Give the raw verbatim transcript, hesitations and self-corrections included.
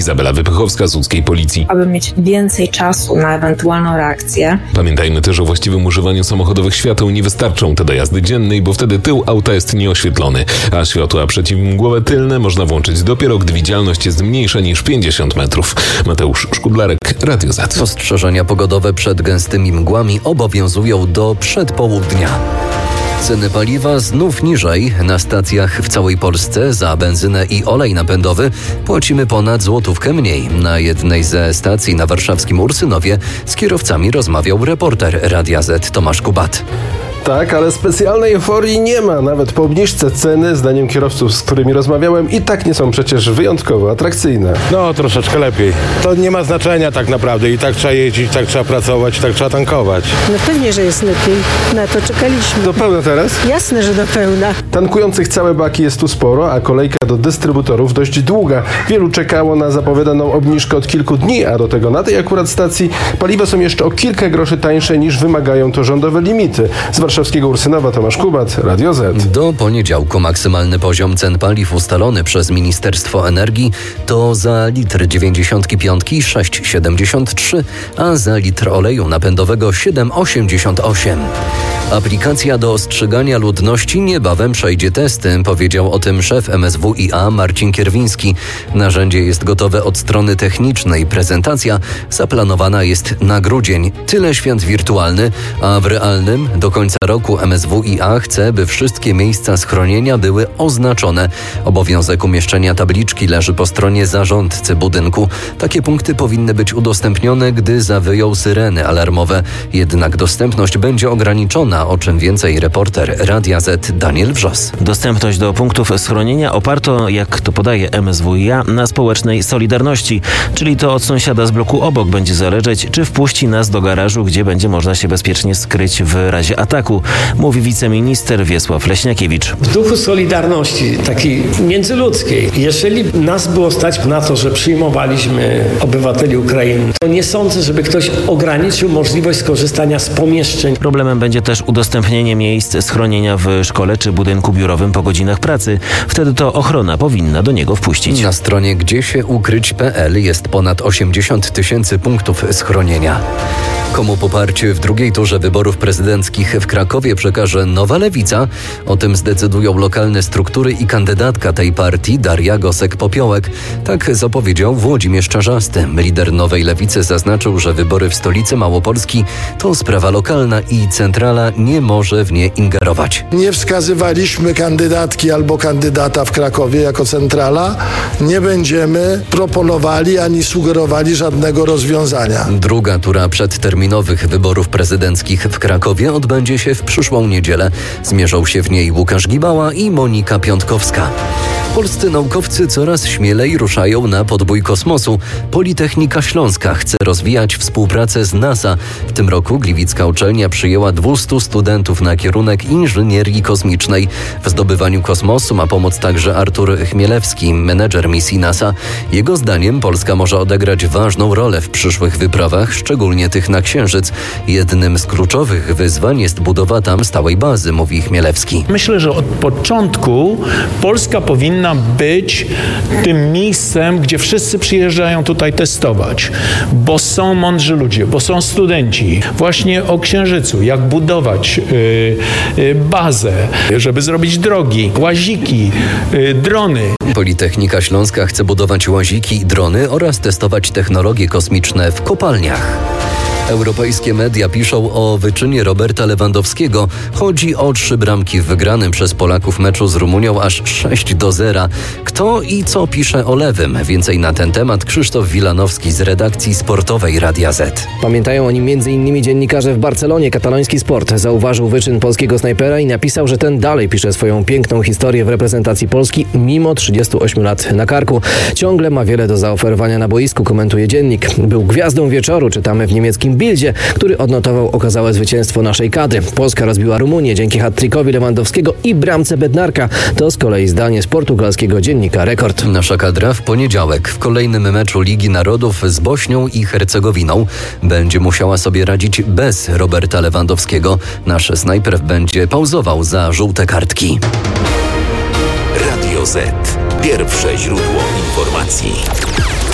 Izabela Wypychowska z łódzkiej policji. Aby mieć więcej czasu na ewentualną reakcję. Pamiętajmy też o właściwym używaniu samochodowych świateł. Nie wystarczą te do jazdy dziennej, bo wtedy tył auta jest nieoświetlony, a światła przeciwmgłowe tylne można włączyć dopiero, gdy widzialność jest mniejsza niż pięćdziesiąt metrów. Mateusz Szkudlarek, Radio Z. Ostrzeżenia pogodowe przed gęstymi mgłami obowiązują do przedpołudnia. Ceny paliwa znów niżej. Na stacjach w całej Polsce za benzynę i olej napędowy płacimy ponad złotówkę mniej. Na jednej ze stacji na warszawskim Ursynowie z kierowcami rozmawiał reporter Radia Z Tomasz Kubat. Tak, ale specjalnej euforii nie ma. Nawet po obniżce ceny, zdaniem kierowców, z którymi rozmawiałem, i tak nie są przecież wyjątkowo atrakcyjne. No, troszeczkę lepiej. To nie ma znaczenia tak naprawdę. I tak trzeba jeździć, tak trzeba pracować, tak trzeba tankować. No pewnie, że jest lepiej. Na to czekaliśmy. Do pełna teraz? Jasne, że do pełna. Tankujących całe baki jest tu sporo, a kolejka do dystrybutorów dość długa. Wielu czekało na zapowiadaną obniżkę od kilku dni, a do tego na tej akurat stacji paliwa są jeszcze o kilka groszy tańsze niż wymagają to rządowe limity. Z warszawskiego Ursynowa Tomasz Kubat, Radio Z. Do poniedziałku maksymalny poziom cen paliw ustalony przez Ministerstwo Energii to za litr dziewięćdziesiątki piątki sześć przecinek siedemdziesiąt trzy, a za litr oleju napędowego siedem przecinek osiemdziesiąt osiem. Aplikacja do ostrzegania ludności niebawem przejdzie testy, powiedział o tym szef M S W i A Marcin Kierwiński. Narzędzie jest gotowe od strony technicznej. Prezentacja zaplanowana jest na grudzień. Tyle świat wirtualny, a w realnym do końca roku M S W i A chce, by wszystkie miejsca schronienia były oznaczone. Obowiązek umieszczenia tabliczki leży po stronie zarządcy budynku. Takie punkty powinny być udostępnione, gdy zawyją syreny alarmowe. Jednak dostępność będzie ograniczona, o czym więcej reporter Radia Z Daniel Wrzos. Dostępność do punktów schronienia oparto, jak to podaje M S W i A, na społecznej solidarności, czyli to od sąsiada z bloku obok będzie zależeć, czy wpuści nas do garażu, gdzie będzie można się bezpiecznie skryć w razie ataku, mówi wiceminister Wiesław Leśniakiewicz. W duchu solidarności, takiej międzyludzkiej, jeżeli nas było stać na to, że przyjmowaliśmy obywateli Ukrainy, to nie sądzę, żeby ktoś ograniczył możliwość skorzystania z pomieszczeń. Problemem będzie też udostępnienie miejsc schronienia w szkole czy budynku biurowym po godzinach pracy. Wtedy to ochrona powinna do niego wpuścić. Na stronie gdzie się ukryć kropka p l jest ponad osiemdziesiąt tysięcy punktów schronienia. Komu poparcie w drugiej turze wyborów prezydenckich w Krakowie przekaże Nowa Lewica? O tym zdecydują lokalne struktury i kandydatka tej partii Daria Gosek-Popiołek. Tak zapowiedział Włodzimierz Czarzasty. Lider Nowej Lewicy zaznaczył, że wybory w stolicy Małopolski to sprawa lokalna i centrala nie może w nie ingerować. Nie wskazywaliśmy kandydatki albo kandydata w Krakowie jako centrala. Nie będziemy proponowali ani sugerowali żadnego rozwiązania. Druga tura przedterminowych wyborów prezydenckich w Krakowie odbędzie się w przyszłą niedzielę. Zmierzą się w niej Łukasz Gibała i Monika Piątkowska. Polscy naukowcy coraz śmielej ruszają na podbój kosmosu. Politechnika Śląska chce rozwijać współpracę z NASA. W tym roku gliwicka uczelnia przyjęła dwustu studentów na kierunek inżynierii kosmicznej. W zdobywaniu kosmosu ma pomóc także Artur Chmielewski, menedżer misji NASA. Jego zdaniem Polska może odegrać ważną rolę w przyszłych wyprawach, szczególnie tych na Księżyc. Jednym z kluczowych wyzwań jest budowa tam stałej bazy, mówi Chmielewski. Myślę, że od początku Polska powinna być tym miejscem, gdzie wszyscy przyjeżdżają tutaj testować, bo są mądrzy ludzie, bo są studenci właśnie o Księżycu, jak budować yy, yy, bazę, żeby zrobić drogi, łaziki, yy, drony. Politechnika Śląska chce budować łaziki i drony oraz testować technologie kosmiczne w kopalniach. Europejskie media piszą o wyczynie Roberta Lewandowskiego. Chodzi o trzy bramki w wygranym przez Polaków meczu z Rumunią aż sześć do zera. Kto i co pisze o Lewym? Więcej na ten temat Krzysztof Wilanowski z redakcji sportowej Radia Z. Pamiętają o nim między innymi dziennikarze w Barcelonie. Kataloński Sport zauważył wyczyn polskiego snajpera i napisał, że ten dalej pisze swoją piękną historię w reprezentacji Polski mimo trzydziestu ośmiu lat na karku. Ciągle ma wiele do zaoferowania na boisku, komentuje dziennik. Był gwiazdą wieczoru, czytamy w niemieckim Bildzie, który odnotował okazałe zwycięstwo naszej kadry. Polska rozbiła Rumunię dzięki hat-trickowi Lewandowskiego i bramce Bednarka. To z kolei zdanie z portugalskiego dziennika Rekord. Nasza kadra w poniedziałek w kolejnym meczu Ligi Narodów z Bośnią i Hercegowiną będzie musiała sobie radzić bez Roberta Lewandowskiego. Nasz snajper będzie pauzował za żółte kartki. Radio Z. Pierwsze źródło informacji.